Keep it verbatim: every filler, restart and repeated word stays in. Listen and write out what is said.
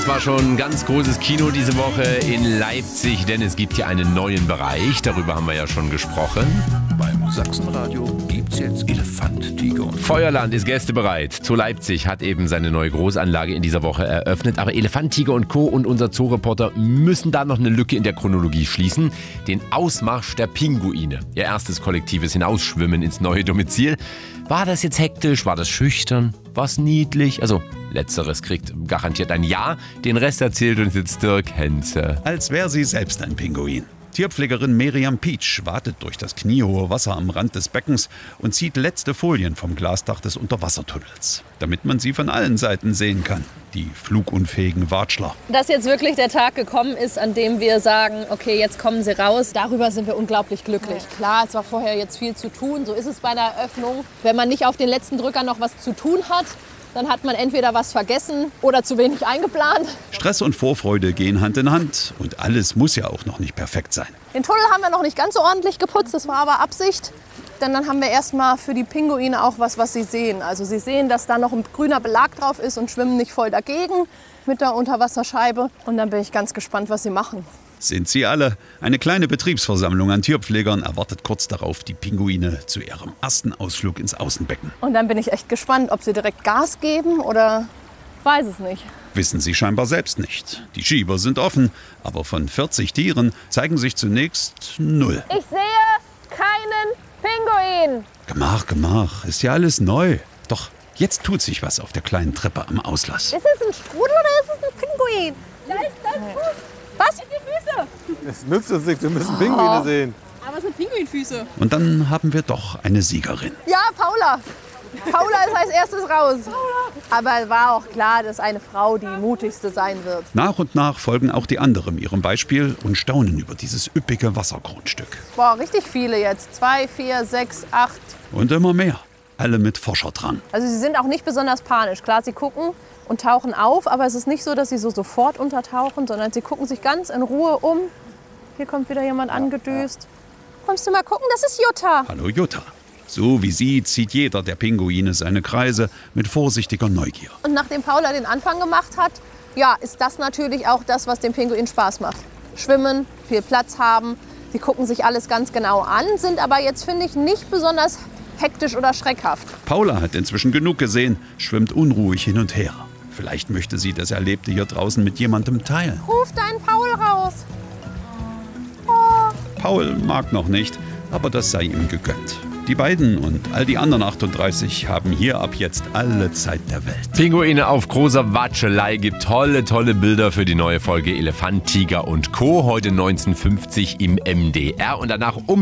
das war schon ein ganz großes Kino diese Woche in Leipzig, denn es gibt hier einen neuen Bereich. Darüber haben wir ja schon gesprochen. Beim Sachsenradio gibt's jetzt Elefant, Tiger und Feuerland ist gästebereit. Zu Leipzig hat eben seine neue Großanlage in dieser Woche eröffnet. Aber Elefant, Tiger und Co. und unser Zoo-Reporter müssen da noch eine Lücke in der Chronologie schließen. Den Ausmarsch der Pinguine. Ihr erstes kollektives Hinausschwimmen ins neue Domizil. War das jetzt hektisch? War das schüchtern? War es niedlich? Also, letzteres kriegt garantiert ein Ja. Den Rest erzählt uns jetzt Dirk Henze. Als wäre sie selbst ein Pinguin. Tierpflegerin Miriam Pietsch wartet durch das kniehohe Wasser am Rand des Beckens und zieht letzte Folien vom Glasdach des Unterwassertunnels, damit man sie von allen Seiten sehen kann, die flugunfähigen Watschler. Dass jetzt wirklich der Tag gekommen ist, an dem wir sagen, okay, jetzt kommen sie raus, darüber sind wir unglaublich glücklich. Klar, es war vorher jetzt viel zu tun, so ist es bei einer Eröffnung. Wenn man nicht auf den letzten Drücker noch was zu tun hat, dann hat man entweder was vergessen oder zu wenig eingeplant. Stress und Vorfreude gehen Hand in Hand und alles muss ja auch noch nicht perfekt sein. Den Tunnel haben wir noch nicht ganz so ordentlich geputzt, das war aber Absicht. Denn dann haben wir erstmal für die Pinguine auch was, was sie sehen. Also sie sehen, dass da noch ein grüner Belag drauf ist und schwimmen nicht voll dagegen mit der Unterwasserscheibe. Und dann bin ich ganz gespannt, was sie machen. Sind sie alle. Eine kleine Betriebsversammlung an Tierpflegern erwartet kurz darauf die Pinguine zu ihrem ersten Ausflug ins Außenbecken. Und dann bin ich echt gespannt, ob sie direkt Gas geben oder weiß es nicht. Wissen sie scheinbar selbst nicht. Die Schieber sind offen, aber von vierzig Tieren zeigen sich zunächst null. Ich sehe keinen Pinguin. Gemach, gemach, ist ja alles neu. Doch jetzt tut sich was auf der kleinen Treppe am Auslass. Ist es ein Strudel oder ist es ein Pinguin? Da ist das Fuß. Was? Die Füße. Es nützt uns nichts, wir müssen Pinguine sehen. Aber es sind Pinguinfüße. Und dann haben wir doch eine Siegerin. Ja, Paula. Paula ist als erstes raus. Aber war auch klar, dass eine Frau die mutigste sein wird. Nach und nach folgen auch die anderen ihrem Beispiel und staunen über dieses üppige Wassergrundstück. Boah, richtig viele jetzt. Zwei, vier, sechs, acht. Und immer mehr. Alle mit Forscherdrang. Also sie sind auch nicht besonders panisch. Klar, sie gucken und tauchen auf, aber es ist nicht so, dass sie so sofort untertauchen, sondern sie gucken sich ganz in Ruhe um. Hier kommt wieder jemand angedüst. Kommst du mal gucken? Das ist Jutta. Hallo Jutta. So wie sie zieht jeder der Pinguine seine Kreise mit vorsichtiger Neugier. Und nachdem Paula den Anfang gemacht hat, ja, ist das natürlich auch das, was dem Pinguin Spaß macht. Schwimmen, viel Platz haben. Sie gucken sich alles ganz genau an, sind aber jetzt, finde ich, nicht besonders hektisch oder schreckhaft. Paula hat inzwischen genug gesehen, schwimmt unruhig hin und her. Vielleicht möchte sie das Erlebte hier draußen mit jemandem teilen. Ruf deinen Paul raus. Paul mag noch nicht, aber das sei ihm gegönnt. Die beiden und all die anderen achtunddreißig haben hier ab jetzt alle Zeit der Welt. Pinguine auf großer Watschelei gibt tolle, tolle Bilder für die neue Folge Elefant, Tiger und Co. Heute neunzehn Uhr fünfzig im M D R und danach um